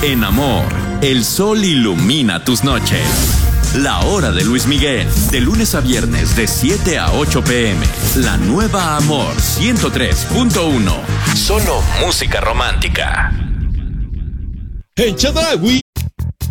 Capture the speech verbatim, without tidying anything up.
En Amor, el sol ilumina tus noches. La Hora de Luis Miguel, de lunes a viernes de siete a ocho pm. La nueva Amor ciento tres punto uno. Solo música romántica. En Chedraui